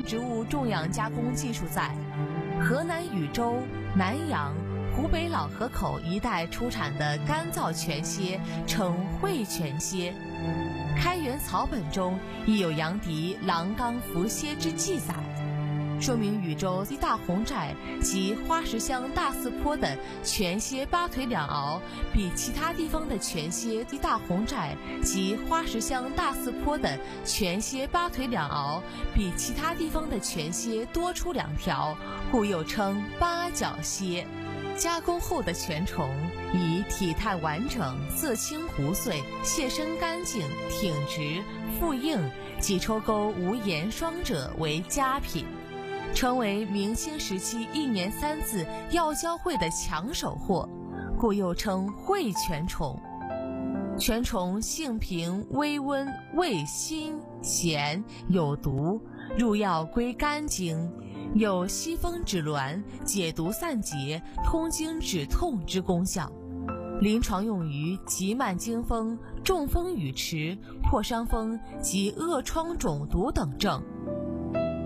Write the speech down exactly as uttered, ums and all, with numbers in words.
植物种养加工技术在河南禹州、南阳、湖北老河口一带出产的干燥全蝎称会全蝎。开元草本中亦有杨迪狼纲伏蝎之记载，说明禹州西大红寨及花石乡大四坡的全蝎八腿两螯比其他地方的全蝎西大红寨及花石乡大四坡的全蝎八腿两螯比其他地方的全蝎多出两条，故又称八角蝎。加工后的全虫以体态完整、色清糊碎、蟹身干净、挺直、腹硬及抽钩无盐霜者为佳品，成为明清时期一年三次要交会的抢手货，故又称会全虫。全虫性平微温，味辛咸有毒，入药归肝经，有息风止挛、解毒散结、通经止痛之功效，临床用于急慢惊风、中风语迟、破伤风及恶疮肿毒等症。